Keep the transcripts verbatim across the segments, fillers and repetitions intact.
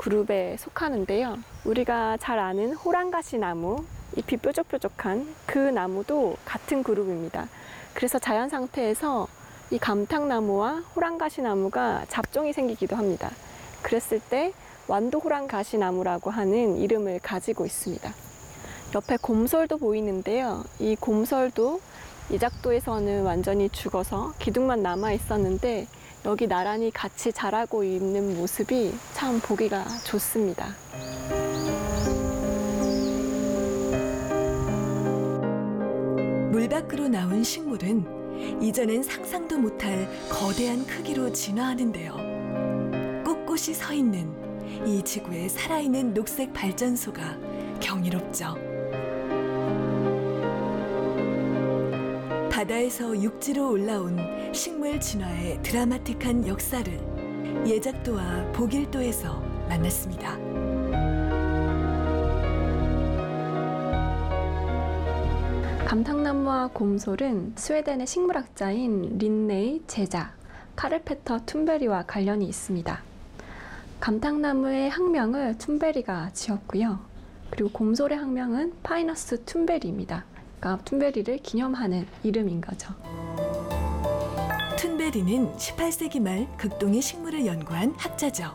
그룹에 속하는데요. 우리가 잘 아는 호랑가시 나무, 잎이 뾰족뾰족한 그 나무도 같은 그룹입니다. 그래서 자연 상태에서 이 감탕나무와 호랑가시나무가 잡종이 생기기도 합니다. 그랬을 때 완도호랑가시나무라고 하는 이름을 가지고 있습니다. 옆에 곰솔도 보이는데요. 이 곰솔도 이작도에서는 완전히 죽어서 기둥만 남아 있었는데 여기 나란히 같이 자라고 있는 모습이 참 보기가 좋습니다. 물 밖으로 나온 식물은 이전엔 상상도 못할 거대한 크기로 진화하는데요. 꼿꼿이 서 있는 이 지구의 살아있는 녹색 발전소가 경이롭죠. 바다에서 육지로 올라온 식물 진화의 드라마틱한 역사를 예작도와 보길도에서 만났습니다. 감탕나무와 곰솔은 스웨덴의 식물학자인 린네이 제자 카를페터 툰베리와 관련이 있습니다. 감탕나무의 학명을 툰베리가 지었고요. 그리고 곰솔의 학명은 파이너스 툰베리입니다. 그러니까 툰베리를 기념하는 이름인 거죠. 툰베리는 십팔 세기 말 극동의 식물을 연구한 학자죠.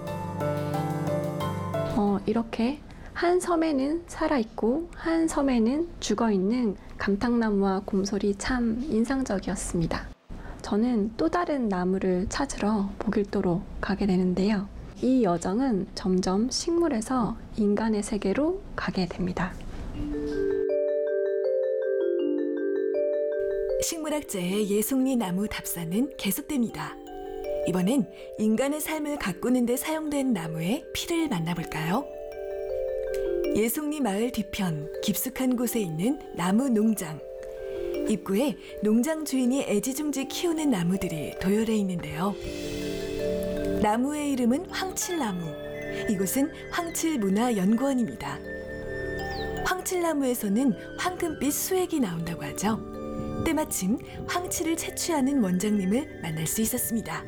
어, 이렇게 한 섬에는 살아있고 한 섬에는 죽어있는 감탕나무와 곰솔이 참 인상적이었습니다. 저는 또 다른 나무를 찾으러 보길도로 가게 되는데요. 이 여정은 점점 식물에서 인간의 세계로 가게 됩니다. 식물학자의 예송리 나무 답사는 계속됩니다. 이번엔 인간의 삶을 가꾸는 데 사용된 나무의 피를 만나볼까요? 예송리 마을 뒤편 깊숙한 곳에 있는 나무 농장. 입구에 농장 주인이 애지중지 키우는 나무들이 도열해 있는데요. 나무의 이름은 황칠나무. 이곳은 황칠문화연구원입니다. 황칠나무에서는 황금빛 수액이 나온다고 하죠. 때마침 황칠을 채취하는 원장님을 만날 수 있었습니다.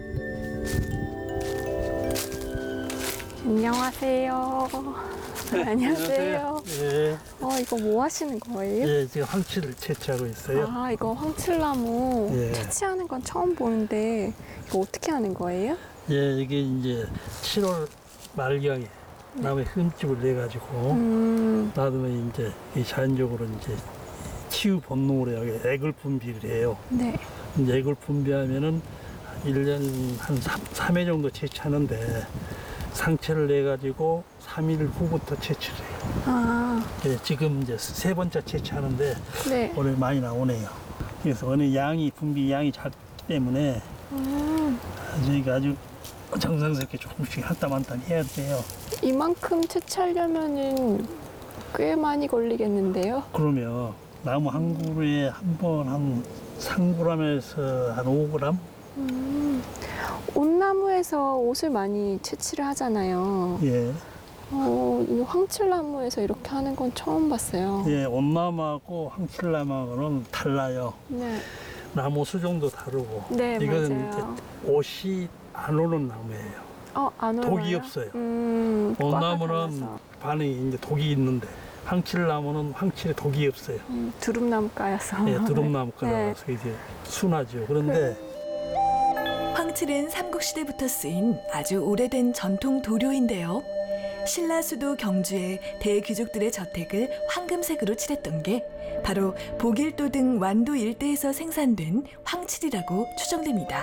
안녕하세요. 네, 안녕하세요. 예, 어, 이거 뭐 하시는 거예요? 예, 지금 황치를 채취하고 있어요. 아, 이거 황칠나무 예. 채취하는 건 처음 보는데 이거 어떻게 하는 거예요? 예, 이게 이제 칠월 말경에 나무에 흠집을 내 가지고 음, 놔두면 이제 이 자연적으로 이제 치유 본능으로 여기 액을 분비를 해요. 네. 이제 액을 분비하면은 일 년 한 삼 회 정도 채취하는데 상체를 내 가지고 삼 일 후부터 채취를 해요. 아, 예, 지금 이제 세 번째 채취하는데 네. 오늘 많이 나오네요. 그래서 어느 양이 분비 양이 작기 때문에 음, 저희가 아주 정성스럽게 조금씩 한 땀 한 땀 해야 돼요. 이만큼 채취하려면은 꽤 많이 걸리겠는데요? 그러면 나무 한 그루에 한 번 한 삼 그램에서 한 오 그램? 음, 온나무에서 옷을 많이 채취를 하잖아요. 예. 어, 이 황칠나무에서 이렇게 하는 건 처음 봤어요. 예, 온나무하고 황칠나무하고는 달라요. 네. 나무 수종도 다르고. 네, 이거는 맞아요. 이제 옷이 안 오는 나무예요. 어, 안 올라요? 독이 없어요. 음, 과가 온나무는 달라서. 반응이 이제 독이 있는데 황칠나무는 황칠에 독이 없어요. 음, 두릅나무가여서. 예, 두릅나무가라서 네. 이제 순하죠. 그런데 황칠은 삼국시대부터 쓰인 아주 오래된 전통 도료인데요. 신라수도 경주의 대귀족들의 저택을 황금색으로 칠했던 게 바로 보길도 등 완도 일대에서 생산된 황칠이라고 추정됩니다.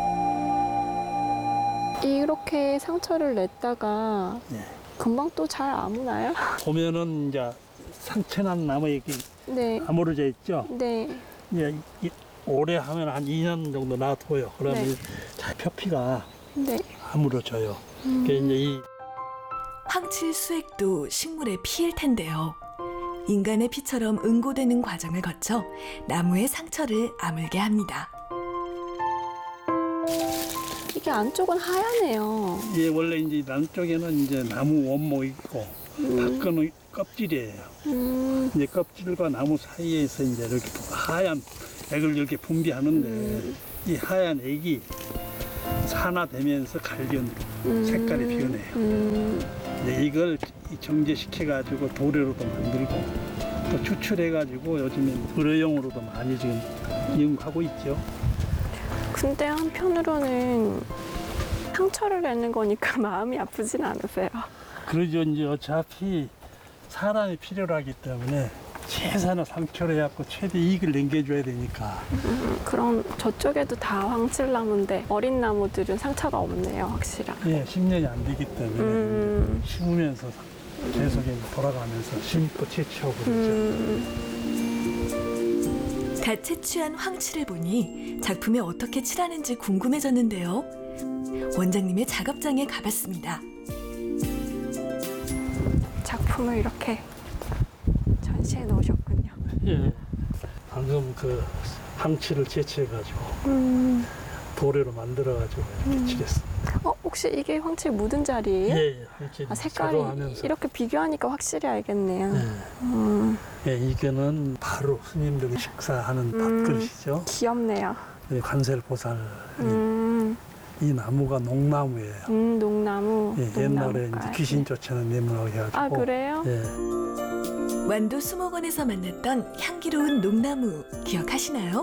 이렇게 상처를 냈다가 네. 금방 또 잘 아무나요? 보면은 이제 상처난 나무에 이렇게 네. 아무러져 있죠. 네. 이제 이- 오래 하면 한 이 년 정도 놔둬요. 그러면 네. 잘 표피가 네. 아물어져요. 음. 그게 이제 이 황칠 수액도 식물의 피일 텐데요. 인간의 피처럼 응고되는 과정을 거쳐 나무의 상처를 아물게 합니다. 이게 안쪽은 하얗네요. 예, 원래 이제 남쪽에는 이제 나무 원목 있고 음. 밖은 껍질이에요. 음. 이제 껍질과 나무 사이에서 이제 이렇게 하얀 액을 이렇게 분비하는데 음. 이 하얀 액이 산화되면서 갈변으로 음. 색깔이 변해요. 음. 이걸 정제시켜 가지고 도료로도 만들고 또 추출해 가지고 요즘엔 의료용으로도 많이 지금 이용하고 있죠. 근데 한편으로는 상처를 내는 거니까 마음이 아프진 않으세요? 그러죠. 이제 어차피 사람이 필요로 하기 때문에 최선의 상처를 해갖고 최대 이익을 남겨줘야 되니까. 음, 그럼 저쪽에도 다 황칠나무인데 어린 나무들은 상처가 없네요, 확실하게. 예, 십 년이 안 되기 때문에 음. 심으면서 계속 돌아가면서 심고 채취하고 그러죠. 음. 다 채취한 황칠을 보니 작품에 어떻게 칠하는지 궁금해졌는데요. 원장님의 작업장에 가봤습니다. 작품을 이렇게 전시해 놓으셨군요. 예, 방금 그 황칠을 채취해가지고 음. 도료로 만들어가지고 이렇게 음. 칠했습니다. 어, 혹시 이게 황칠 묻은 자리예요? 예, 예, 황칠 아, 색깔이 작업하면서. 이렇게 비교하니까 확실히 알겠네요. 예. 음, 예, 이거는 바로 스님들이 식사하는 음. 밥그릇이죠. 귀엽네요. 예, 관세보살 음, 이 나무가 농나무예요. 음, 농나무. 예, 옛날에 이제 농나무가지. 귀신 쫓아내는 내문하고 해가지고. 아, 그래요? 예, 완도 수목원에서 만났던 향기로운 농나무 기억하시나요?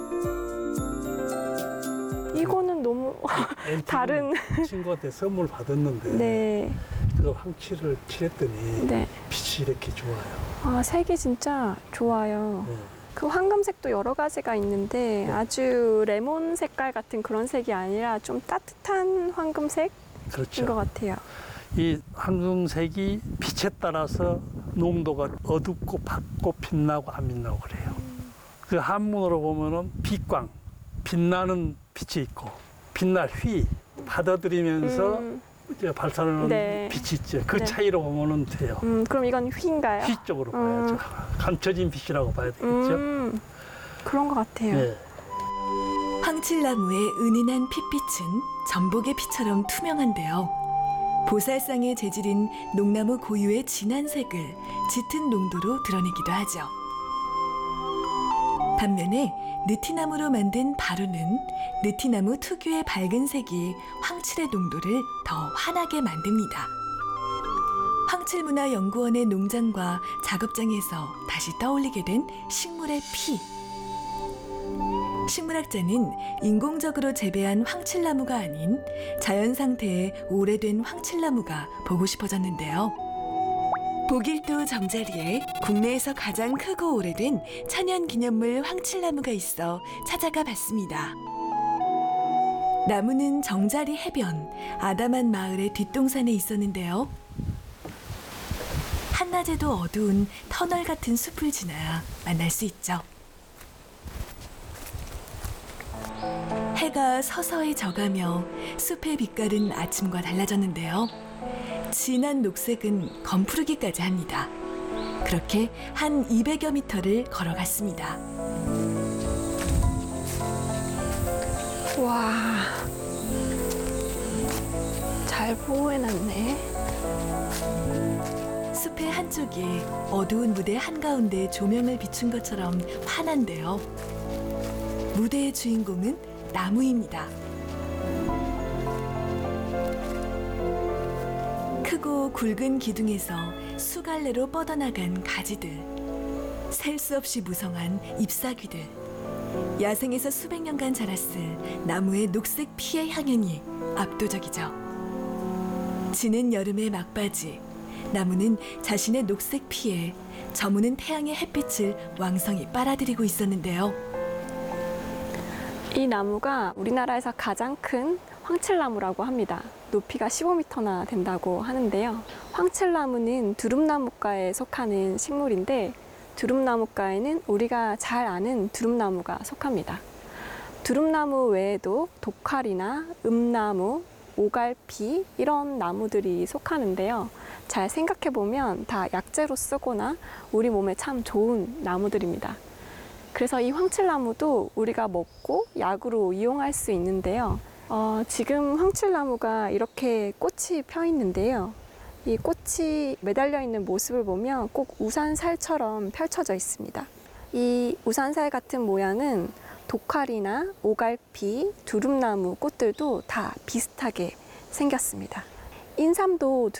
이거는 너무 다른. 친구한테 선물 받았는데 네, 그 황칠을 칠했더니 네. 빛이 이렇게 좋아요. 아, 색이 진짜 좋아요. 예. 그 황금색도 여러 가지가 있는데 네. 아주 레몬 색깔 같은 그런 색이 아니라 좀 따뜻한 황금색인 그렇죠. 것 같아요. 이 황금색이 빛에 따라서 농도가 어둡고 밝고 빛나고 안 빛나고 그래요. 그 한문으로 보면은 빛광, 빛나는 빛이 있고 빛날 휘, 받아들이면서 음, 이제 발산하는 네. 빛이 있죠. 그 네. 차이로 보면은 돼요. 음, 그럼 이건 휘인가요? 휘 쪽으로 음. 봐야죠. 감춰진 빛이라고 봐야 되겠죠. 음, 그런 것 같아요. 네. 황칠나무의 은은한 핏빛은 전복의 피처럼 투명한데요. 보살상의 재질인 농나무 고유의 진한 색을 짙은 농도로 드러내기도 하죠. 반면에 느티나무로 만든 바루는 느티나무 특유의 밝은 색이 황칠의 농도를 더 환하게 만듭니다. 황칠문화연구원의 농장과 작업장에서 다시 떠올리게 된 식물의 피. 식물학자는 인공적으로 재배한 황칠나무가 아닌 자연 상태의 오래된 황칠나무가 보고 싶어졌는데요. 보길도 정자리에 국내에서 가장 크고 오래된 천연기념물 황칠나무가 있어 찾아가 봤습니다. 나무는 정자리 해변 아담한 마을의 뒷동산에 있었는데요. 한낮에도 어두운 터널 같은 숲을 지나야 만날 수 있죠. 해가 서서히 져가며 숲의 빛깔은 아침과 달라졌는데요. 진한 녹색은 검푸르기까지 합니다. 그렇게 한 이백여 미터를 걸어갔습니다. 와, 잘 보호해놨네. 숲의 한쪽이 어두운 무대 한가운데 조명을 비춘 것처럼 환한데요. 무대의 주인공은 나무입니다. 크고 굵은 기둥에서 수갈래로 뻗어나간 가지들, 셀 수 없이 무성한 잎사귀들, 야생에서 수백 년간 자랐을 나무의 녹색 피의 향연이 압도적이죠. 지는 여름의 막바지, 나무는 자신의 녹색 피에 저무는 태양의 햇빛을 왕성히 빨아들이고 있었는데요. 이 나무가 우리나라에서 가장 큰 황칠나무라고 합니다. 높이가 십오 미터나 된다고 하는데요. 황칠나무는 두릅나무과에 속하는 식물인데 두릅나무과에는 우리가 잘 아는 두릅나무가 속합니다. 두릅나무 외에도 독활이나 음나무, 오갈피 이런 나무들이 속하는데요. 잘 생각해보면 다 약재로 쓰거나 우리 몸에 참 좋은 나무들입니다. 그래서 이 황칠나무도 우리가 먹고 약으로 이용할 수 있는데요. 어, 지금 황칠나무가 이렇게 꽃이 펴 있는데요. 이 꽃이 매달려 있는 모습을 보면 꼭 우산살처럼 펼쳐져 있습니다. 이 우산살 같은 모양은 독활이나 오갈피, 두릅나무 꽃들도 다 비슷하게 생겼습니다. 인삼도